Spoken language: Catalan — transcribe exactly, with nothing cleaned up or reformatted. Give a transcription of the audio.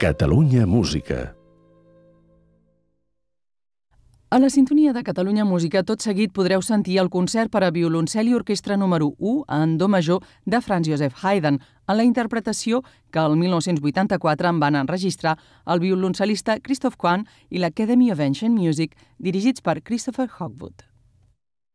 Catalunya Música. A la sintonia de Catalunya Música, tot seguit podreu sentir el concert per a violoncel i orquestra número u en do major de Franz Joseph Haydn, en la interpretació que el mil nou-cents vuitanta-quatre en van enregistrar el violoncel·lista Christoph Quandt i l'Academy of Ancient Music, dirigits per Christopher Hogwood.